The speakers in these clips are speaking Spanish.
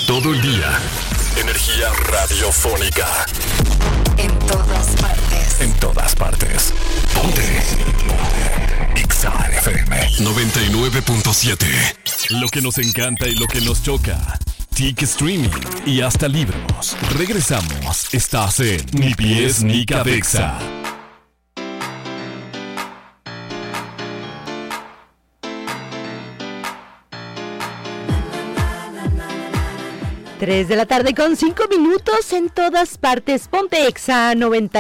todo el día. Energía radiofónica. En todas partes. En todas partes. Ponte. Exa FM 99.7. Lo que nos encanta y lo que nos choca. TIC Streaming y hasta libros. Regresamos. Estás en Ni Pies ni Cabeza. 3 de la tarde con 5 minutos en todas partes. Ponte Exa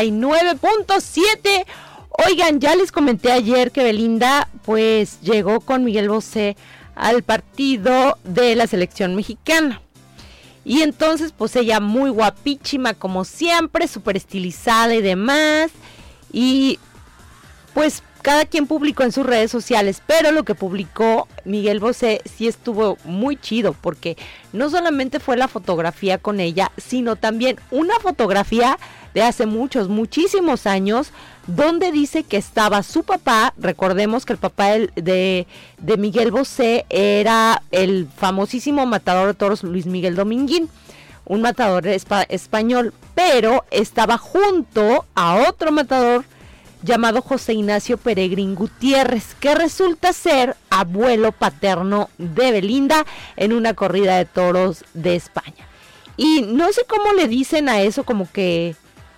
99.7. Oigan, ya les comenté ayer que Belinda pues llegó con Miguel Bosé al partido de la selección mexicana. Y entonces pues ella muy guapísima como siempre, súper estilizada y demás. Y pues cada quien publicó en sus redes sociales, pero lo que publicó Miguel Bosé sí estuvo muy chido, porque no solamente fue la fotografía con ella, sino también una fotografía de hace muchísimos años, donde dice que estaba su papá. Recordemos que el papá de Miguel Bosé era el famosísimo matador de toros Luis Miguel Dominguín, un matador español, pero estaba junto a otro matador llamado José Ignacio Peregrín Gutiérrez, que resulta ser abuelo paterno de Belinda en una corrida de toros de España. Y no sé cómo le dicen a eso, como que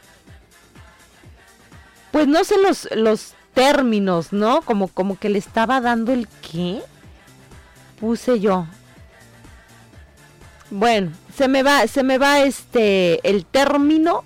pues no sé los términos, ¿no? Como que le estaba dando el ¿qué? Puse yo. Bueno, se me va el término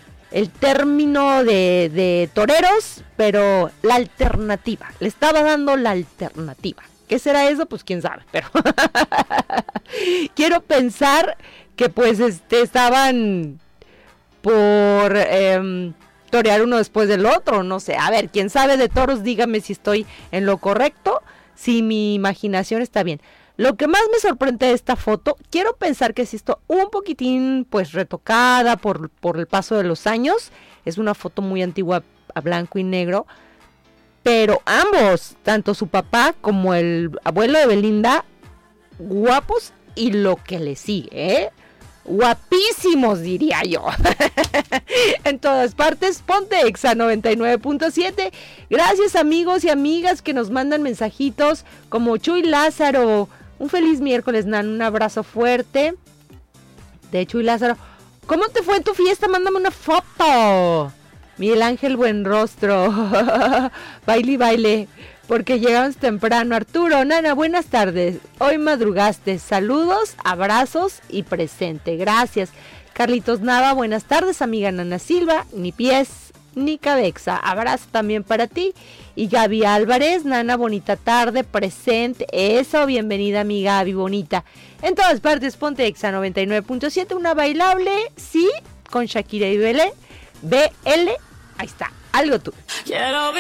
de toreros, pero la alternativa, le estaba dando la alternativa. ¿Qué será eso? Pues quién sabe, pero quiero pensar que pues estaban por torear uno después del otro, no sé. A ver, quién sabe de toros, dígame si estoy en lo correcto, si mi imaginación está bien. Lo que más me sorprende de esta foto, quiero pensar que sí está un poquitín pues retocada por el paso de los años. Es una foto muy antigua a blanco y negro. Pero ambos, tanto su papá como el abuelo de Belinda, guapos y lo que le sigue, ¿eh? Guapísimos, diría yo. En todas partes, ponte Exa 99.7. Gracias amigos y amigas que nos mandan mensajitos como Chuy Lázaro. Un feliz miércoles, Nan, un abrazo fuerte. De Chuy Lázaro, ¿cómo te fue en tu fiesta? Mándame una foto. Miguel Ángel Buenrostro. Baile, porque llegamos temprano. Arturo, Nana, buenas tardes. Hoy madrugaste. Saludos, abrazos y presente. Gracias. Carlitos Nava, buenas tardes, amiga Nana Silva. Ni pies ni cabeza. Abrazo también para ti. Y Gaby Álvarez, Nana, bonita tarde, presente. Eso, bienvenida, amiga Gaby, bonita. En todas partes, ponte Exa 99.7, una bailable, sí, con Shakira y BL. Ahí está, algo tú. Quiero